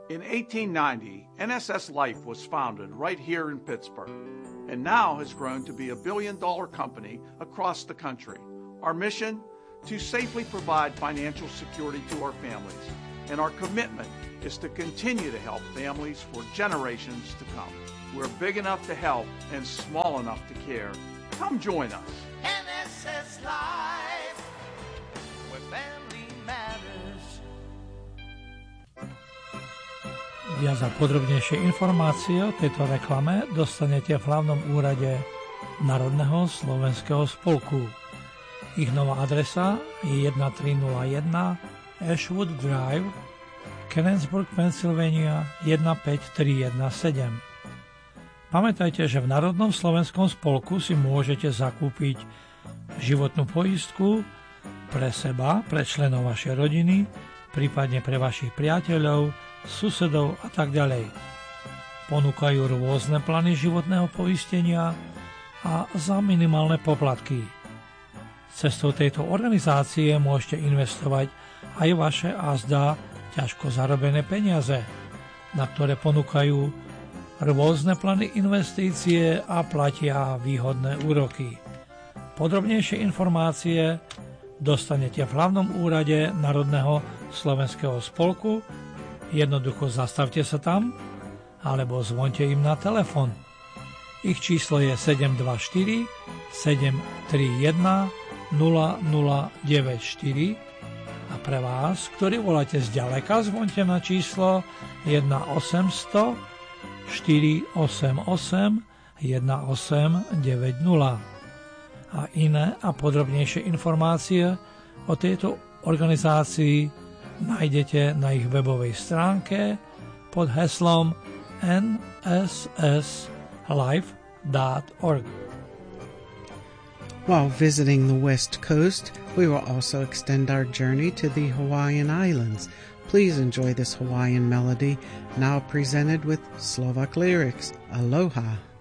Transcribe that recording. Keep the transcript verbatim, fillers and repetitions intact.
In eighteen ninety, N S S Life was founded right here in Pittsburgh and now has grown to be a billion-dollar company across the country. Our mission? To safely provide financial security to our families, and our commitment is to continue to help families for generations to come. We're big enough to help and small enough to care. Come join us. N S S Life, where family matters. Viac a podrobnejšie informácie o tejto reklame dostanete v hlavnom úrade Národného slovenského spolku. Ich nová adresa je thirteen oh one Ashwood Drive, Canonsburg, Pennsylvania one five three one seven. Pamätajte, že v Národnom slovenskom spolku si môžete zakúpiť životnú poistku pre seba, pre členov vašej rodiny, prípadne pre vašich priateľov, susedov a tak ďalej. Ponúkajú rôzne plány životného poistenia a za minimálne poplatky. Cestou tejto organizácie môžete investovať aj vaše azda ťažko zarobené peniaze, na ktoré ponúkajú rôzne plány investície a platia výhodné úroky. Podrobnejšie informácie dostanete v hlavnom úrade Národného slovenského spolku. Jednoducho zastavte sa tam alebo zvonte im na telefon. Ich číslo je seven two four, seven three one, nula nula deväť štyri a pre vás, ktorí voláte zďaleka, zvonte na číslo one eight hundred, four osem osem, one osem deväť nula. A iné a podrobnejšie informácie o tejto organizácii nájdete na ich webovej stránke pod heslom n s s life dot org. While visiting the West Coast, we will also extend our journey to the Hawaiian Islands. Please enjoy this Hawaiian melody, now presented with Slovak lyrics. Aloha.